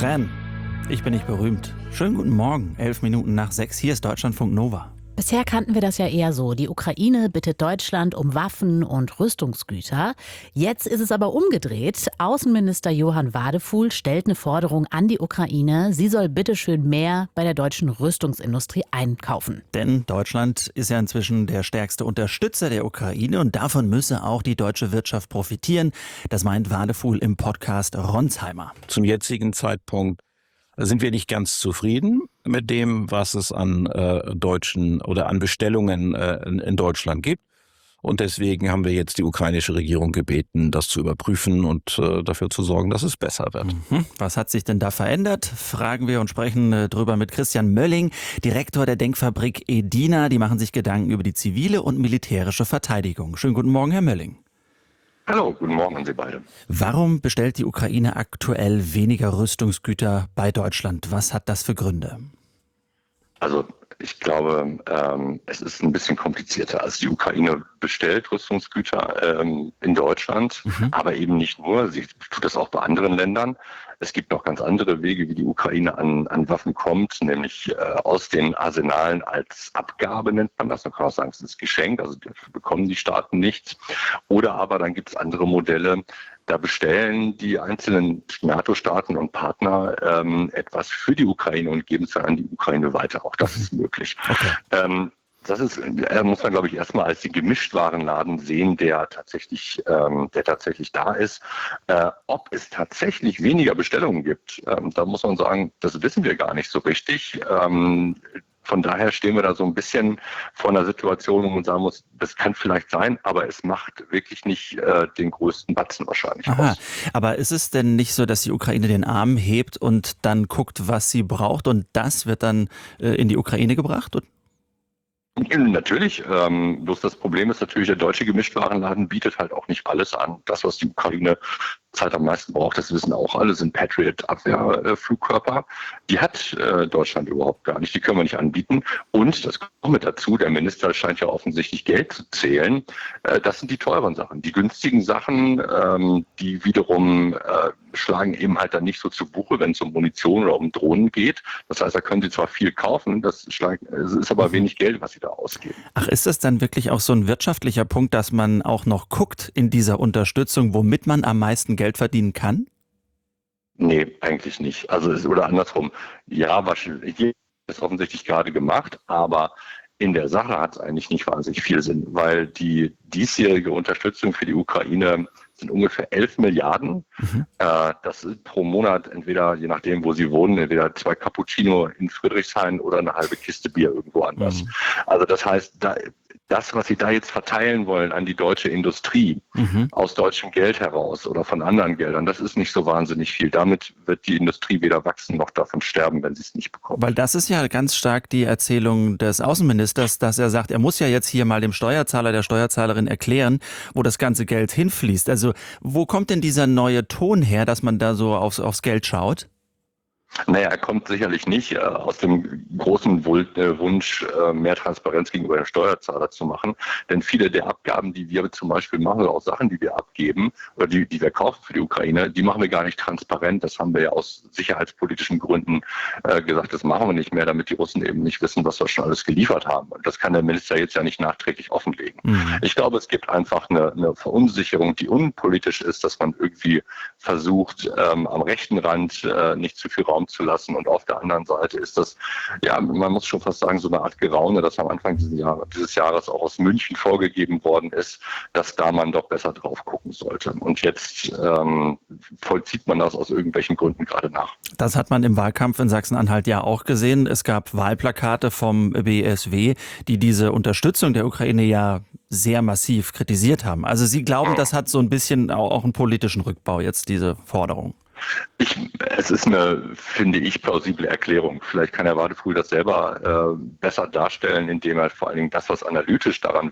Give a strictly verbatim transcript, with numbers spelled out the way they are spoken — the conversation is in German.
Tränen. Ich bin nicht berühmt. Schönen guten Morgen, elf Minuten nach sechs. Hier ist Deutschlandfunk Nova. Bisher kannten wir das ja eher so. Die Ukraine bittet Deutschland um Waffen und Rüstungsgüter. Jetzt ist es aber umgedreht. Außenminister Johann Wadefuhl stellt eine Forderung an die Ukraine. Sie soll bitteschön mehr bei der deutschen Rüstungsindustrie einkaufen. Denn Deutschland ist ja inzwischen der stärkste Unterstützer der Ukraine und davon müsse auch die deutsche Wirtschaft profitieren. Das meint Wadefuhl im Podcast Ronsheimer. Zum jetzigen Zeitpunkt sind wir nicht ganz zufrieden mit dem, was es an äh, deutschen oder an Bestellungen äh, in, in Deutschland gibt. Und deswegen haben wir jetzt die ukrainische Regierung gebeten, das zu überprüfen und äh, dafür zu sorgen, dass es besser wird. Mhm. Was hat sich denn da verändert? Fragen wir und sprechen äh, drüber mit Christian Mölling, Direktor der Denkfabrik Edina. Die machen sich Gedanken über die zivile und militärische Verteidigung. Schönen guten Morgen, Herr Mölling. Hallo, guten Morgen an Sie beide. Warum bestellt die Ukraine aktuell weniger Rüstungsgüter bei Deutschland? Was hat das für Gründe? Also ich glaube, ähm, es ist ein bisschen komplizierter. Also die Ukraine bestellt Rüstungsgüter ähm, in Deutschland, mhm. aber eben nicht nur. Sie tut das auch bei anderen Ländern. Es gibt noch ganz andere Wege, wie die Ukraine an, an Waffen kommt, nämlich äh, aus den Arsenalen als Abgabe nennt man das. Man kann auch sagen, es ist Geschenk, also dafür bekommen die Staaten nichts. Oder aber dann gibt es andere Modelle. Da bestellen die einzelnen NATO-Staaten und Partner ähm, etwas für die Ukraine und geben es dann an die Ukraine weiter. Auch das ist möglich. Okay. Ähm, Das ist, äh, muss man, glaube ich, erstmal als den Gemischtwarenladen sehen, der tatsächlich, ähm, der tatsächlich da ist. Äh, ob es tatsächlich weniger Bestellungen gibt, ähm, da muss man sagen, das wissen wir gar nicht so richtig. Ähm, von daher stehen wir da so ein bisschen vor einer Situation, wo man sagen muss, das kann vielleicht sein, aber es macht wirklich nicht äh, den größten Batzen wahrscheinlich Aha. aus. Aber ist es denn nicht so, dass die Ukraine den Arm hebt und dann guckt, was sie braucht und das wird dann äh, in die Ukraine gebracht? Und Natürlich, ähm, bloß das Problem ist natürlich, der deutsche Gemischtwarenladen bietet halt auch nicht alles an. Das, was die Ukraine Zeit am meisten braucht, das wissen auch alle, sind Patriot-Abwehrflugkörper. Die hat äh, Deutschland überhaupt gar nicht, die können wir nicht anbieten. Und, das kommt mit dazu, der Minister scheint ja offensichtlich Geld zu zählen. Äh, das sind die teuren Sachen. Die günstigen Sachen, ähm, die wiederum äh, schlagen eben halt dann nicht so zu Buche, wenn es um Munition oder um Drohnen geht. Das heißt, da können sie zwar viel kaufen, das schlag, es ist aber wenig Geld, was sie da ausgeben. Ach, ist das dann wirklich auch so ein wirtschaftlicher Punkt, dass man auch noch guckt in dieser Unterstützung, womit man am meisten Geld verdienen kann? Nee, eigentlich nicht. Also es, oder andersrum. Ja, wahrscheinlich ist offensichtlich gerade gemacht, aber in der Sache hat es eigentlich nicht wahnsinnig viel Sinn, weil die diesjährige Unterstützung für die Ukraine sind ungefähr elf Milliarden. Mhm. Äh, das ist pro Monat entweder, je nachdem, wo sie wohnen, entweder zwei Cappuccino in Friedrichshain oder eine halbe Kiste Bier irgendwo anders. Mhm. Also das heißt, da, das, was sie da jetzt verteilen wollen an die deutsche Industrie, mhm. aus deutschem Geld heraus oder von anderen Geldern, das ist nicht so wahnsinnig viel. Damit wird die Industrie weder wachsen noch davon sterben, wenn sie es nicht bekommt. Weil das ist ja ganz stark die Erzählung des Außenministers, dass er sagt, er muss ja jetzt hier mal dem Steuerzahler, der Steuerzahlerin erklären, wo das ganze Geld hinfließt. Also wo kommt denn dieser neue Ton her, dass man da so aufs, aufs Geld schaut? Naja, er kommt sicherlich nicht äh, aus dem großen Wunsch, äh, mehr Transparenz gegenüber dem Steuerzahler zu machen. Denn viele der Abgaben, die wir zum Beispiel machen, oder auch Sachen, die wir abgeben oder die, die wir kaufen für die Ukraine, die machen wir gar nicht transparent. Das haben wir ja aus sicherheitspolitischen Gründen äh, gesagt, das machen wir nicht mehr, damit die Russen eben nicht wissen, was wir schon alles geliefert haben. Und das kann der Minister jetzt ja nicht nachträglich offenlegen. Mhm. Ich glaube, es gibt einfach eine, eine Verunsicherung, die unpolitisch ist, dass man irgendwie versucht, ähm, am rechten Rand äh, nicht zu viel Raum zu lassen. Und auf der anderen Seite ist das, ja, man muss schon fast sagen, so eine Art Geraune, das am Anfang dieses, Jahr, dieses Jahres auch aus München vorgegeben worden ist, dass da man doch besser drauf gucken sollte. Und jetzt ähm, vollzieht man das aus irgendwelchen Gründen gerade nach. Das hat man im Wahlkampf in Sachsen-Anhalt ja auch gesehen. Es gab Wahlplakate vom B S W, die diese Unterstützung der Ukraine ja sehr massiv kritisiert haben. Also Sie glauben, das hat so ein bisschen auch einen politischen Rückbau jetzt, diese Forderung? Ich, es ist eine, finde ich, plausible Erklärung. Vielleicht kann Herr Wadefuhl das selber äh, besser darstellen, indem er vor allen Dingen das, was analytisch daran